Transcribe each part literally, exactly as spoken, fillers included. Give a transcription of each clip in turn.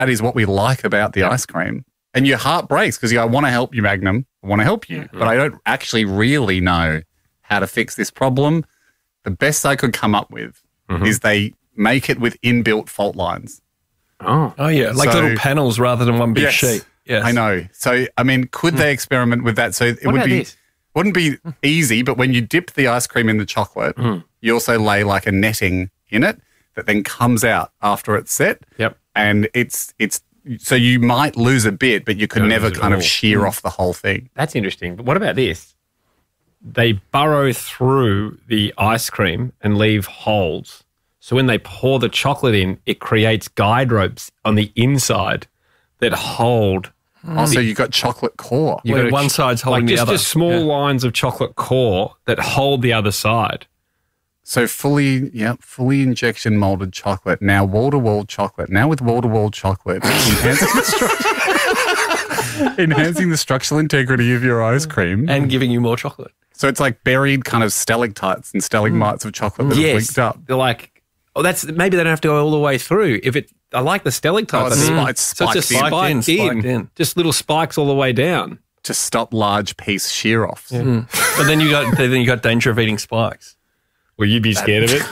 that is what we like about the yep. ice cream. And your heart breaks because you go, I want to help you, Magnum. I want to help you. Mm-hmm. But I don't actually really know how to fix this problem. The best I could come up with mm-hmm. is they make it with inbuilt fault lines. Oh, oh yeah, like so, little panels rather than one big yes, sheet. Yes, I know. So, I mean, could mm. they experiment with that? So it what would be this? wouldn't be easy, but when you dip the ice cream in the chocolate, mm. you also lay like a netting in it that then comes out after it's set. Yep, and it's it's so you might lose a bit, but you could Don't never kind of shear mm. off the whole thing. That's interesting. But what about this? They burrow through the ice cream and leave holes. So when they pour the chocolate in, it creates guide ropes on the inside that hold. Oh, so you've got chocolate core. You've got one ch- side's holding like the just, other. Just small yeah. lines of chocolate core that hold the other side. So fully, yeah, fully injection molded chocolate. Now wall-to-wall chocolate. Now with wall-to-wall chocolate. enhancing, the stru- enhancing the structural integrity of your ice cream. And giving you more chocolate. So it's like buried kind of stalactites and stalagmites mm. of chocolate that yes. have linked up. They're like, oh, that's maybe they don't have to go all the way through. If it, I like the stalactites. Oh, it's, it's so it's just spiked spiked, in, in, spiked in, just little spikes all the way down to stop large piece shear offs. Yeah. Mm. But then you got then you got danger of eating spikes. Will you be scared of it?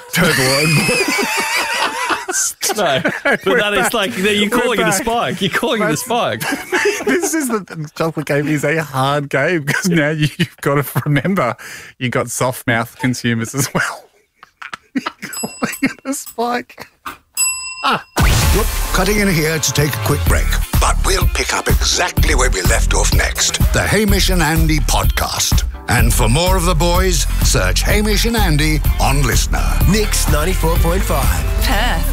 No, but that is like you're calling it a spike. You're calling That's, it a spike. This is the, the chocolate game is a hard game because now you've got to remember you got soft mouth consumers as well. You're calling it a spike. Ah. Look, cutting in here to take a quick break, but we'll pick up exactly where we left off next. The Hamish and Andy podcast. And for more of the boys, search Hamish and Andy on Listener. Mix ninety-four point five. Perth.